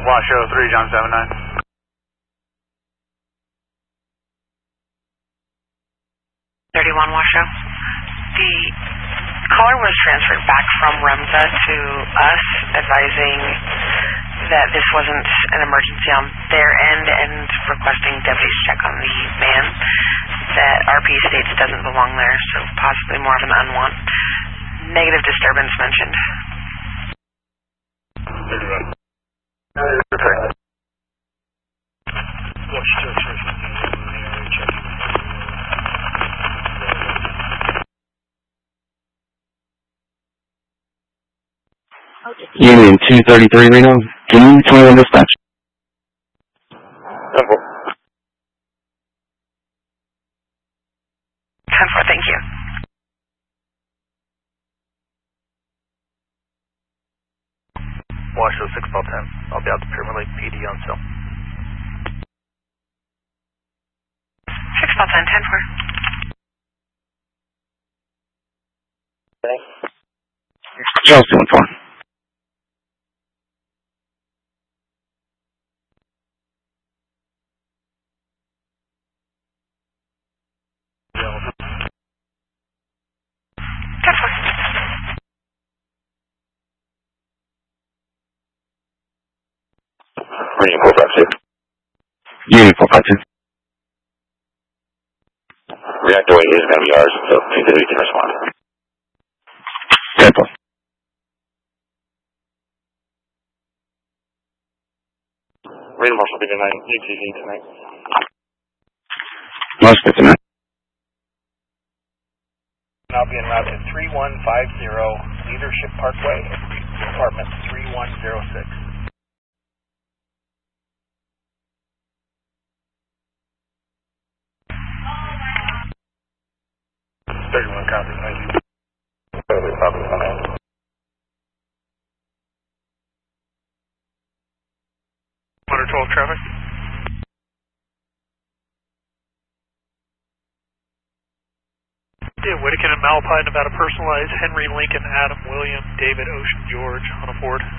Washoe 3, John 79. Washoe. The caller was transferred back from REMSA to us, advising that this wasn't an emergency on their end and requesting deputies check on the van. That RP states doesn't belong there, so possibly more of an unwanted negative disturbance mentioned. Union 233 Reno, can you 21 dispatch? Simple. 10-4, thank you. Washoe 6 Ball 10. I'll be out to Pyramid Lake PD on cell. 6 Ball 10, 10-4. Chelsea 1-4. Union 452. Union 452. Reactor weight is going to be ours, so think that we can respond. 10-4. Reno Marshal 59, UTV tonight. Marshal 59. I'll be en route to 3150 Leadership Parkway, apartment 3106. 31 copy, 90. Totally copy, okay. Motor 12 traffic. Yeah, Whittakin and Malpine about a personalized Henry Lincoln, Adam William, David Ocean George on a Ford.